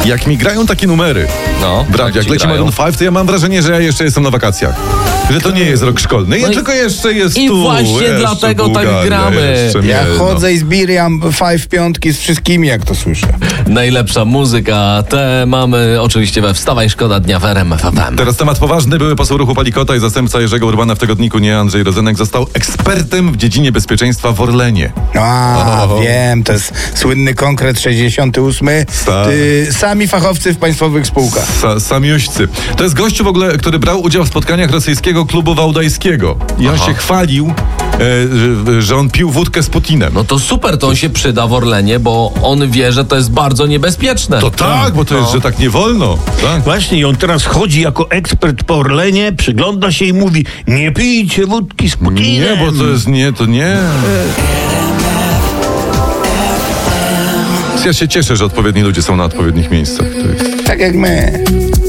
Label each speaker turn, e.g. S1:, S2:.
S1: Jak mi grają takie numery,
S2: jak
S1: jak
S2: ci
S1: leci
S2: grają?
S1: Maroon 5, to ja mam wrażenie, że ja jeszcze jestem na wakacjach. Że to nie jest rok szkolny, tylko jeszcze jest
S2: i
S1: tu.
S2: właśnie
S1: jeszcze
S2: dlatego tak
S1: Bułgaria,
S2: gramy.
S1: jeszcze
S3: Ja
S1: mnie,
S3: chodzę i zbieram 5 z wszystkimi, jak to słyszę.
S2: Najlepsza muzyka, te mamy oczywiście we Wstawaj Szkoda Dnia w RMF FM.
S1: Teraz temat poważny. Były poseł ruchu Palikota i zastępca Jerzego Urbana w tygodniku Nie Andrzej Rozenek został ekspertem w dziedzinie bezpieczeństwa w Orlenie.
S3: Wiem, to jest słynny konkret 68. Sami fachowcy w państwowych spółkach.
S1: Samiuścy. To jest gościu w ogóle, który brał udział w spotkaniach rosyjskiego klubu wałdajskiego. I on się chwalił, że on pił wódkę z Putinem.
S2: No to super, to on się przyda w Orlenie, bo on wie, że to jest bardzo niebezpieczne.
S1: To tak, bo to jest, że tak nie wolno. Tak.
S4: Właśnie i on teraz chodzi jako ekspert po Orlenie, przygląda się i mówi: nie pijcie wódki z Putinem.
S1: Nie, bo to jest to nie. Ja się cieszę, że odpowiedni ludzie są na odpowiednich miejscach. To jest...
S3: Tak jak my.